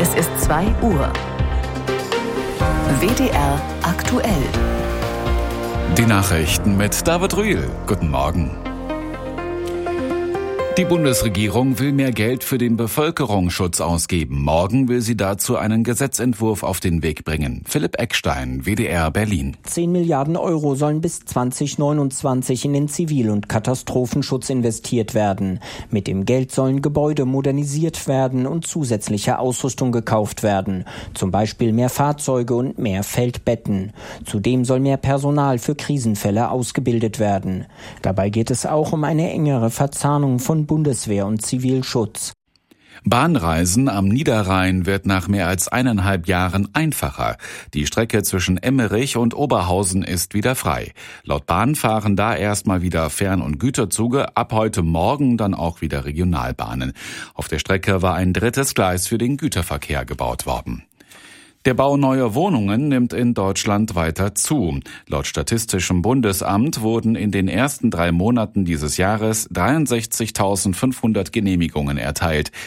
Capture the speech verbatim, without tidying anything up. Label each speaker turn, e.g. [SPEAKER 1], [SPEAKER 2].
[SPEAKER 1] Es ist zwei Uhr. W D R aktuell.
[SPEAKER 2] Die Nachrichten mit David Rühl. Guten Morgen. Die Bundesregierung will mehr Geld für den Bevölkerungsschutz ausgeben. Morgen will sie dazu einen Gesetzentwurf auf den Weg bringen. Philipp Eckstein, W D R Berlin.
[SPEAKER 3] zehn Milliarden Euro sollen bis zwanzig neunundzwanzig in den Zivil- und Katastrophenschutz investiert werden. Mit dem Geld sollen Gebäude modernisiert werden und zusätzliche Ausrüstung gekauft werden. Zum Beispiel mehr Fahrzeuge und mehr Feldbetten. Zudem soll mehr Personal für Krisenfälle ausgebildet werden. Dabei geht es auch um eine engere Verzahnung von Bundeswehr und Zivilschutz.
[SPEAKER 2] Bahnreisen am Niederrhein wird nach mehr als eineinhalb Jahren einfacher. Die Strecke zwischen Emmerich und Oberhausen ist wieder frei. Laut Bahn fahren da erstmal wieder Fern- und Güterzüge, ab heute Morgen dann auch wieder Regionalbahnen. Auf der Strecke war ein drittes Gleis für den Güterverkehr gebaut worden. Der Bau neuer Wohnungen nimmt in Deutschland weiter zu. Laut Statistischem Bundesamt wurden in den ersten drei Monaten dieses Jahres dreiundsechzigtausendfünfhundert Genehmigungen erteilt.